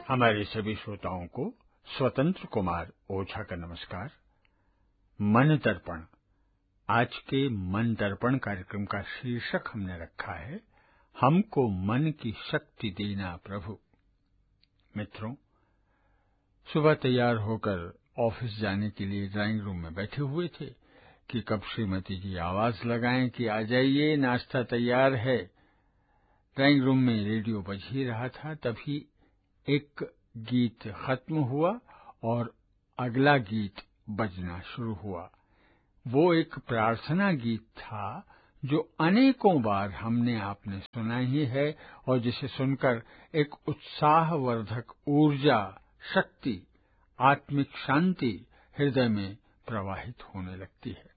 हमारे सभी श्रोताओं को स्वतंत्र कुमार ओझा का नमस्कार। मन दर्पण। आज के मन दर्पण कार्यक्रम का शीर्षक हमने रखा है, हमको मन की शक्ति देना प्रभु। मित्रों, सुबह तैयार होकर ऑफिस जाने के लिए ड्राइंग रूम में बैठे हुए थे कि कब श्रीमती जी आवाज लगाएं कि आ जाइए, नाश्ता तैयार है। ड्राइंग रूम में रेडियो बज ही रहा था, तभी एक गीत खत्म हुआ और अगला गीत बजना शुरू हुआ। वो एक प्रार्थना गीत था जो अनेकों बार हमने आपने सुना ही है और जिसे सुनकर एक उत्साहवर्धक ऊर्जा, शक्ति, आत्मिक शांति हृदय में प्रवाहित होने लगती है।